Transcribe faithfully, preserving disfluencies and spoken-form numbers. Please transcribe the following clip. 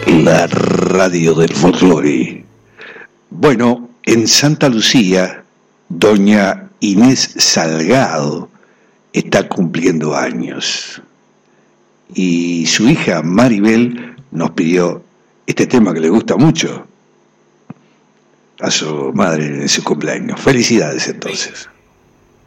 La radio del folclore. Bueno, en Santa Lucía, doña Inés Salgado está cumpliendo años. Y su hija Maribel nos pidió este tema que le gusta mucho a su madre en su cumpleaños. Felicidades entonces.